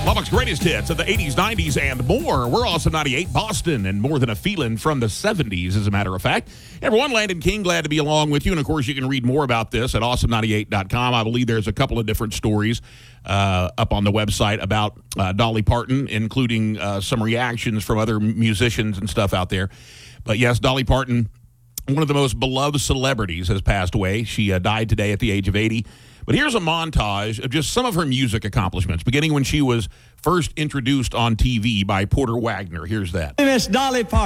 Lubbock's greatest hits of the 80s, 90s, and more. We're Awesome 98 Boston, and more than a feeling from the 70s, as a matter of fact. Everyone, Landon King, glad to be along with you. And, of course, you can read more about this at awesome98.com. I believe there's a couple of different stories up on the website about Dolly Parton, including some reactions from other musicians and stuff out there. But, yes, Dolly Parton, one of the most beloved celebrities, has passed away. She died today at the age of 80. But here's a montage of just some of her music accomplishments, beginning when she was first introduced on TV by Porter Wagoner. Here's that. Miss Dolly Parton.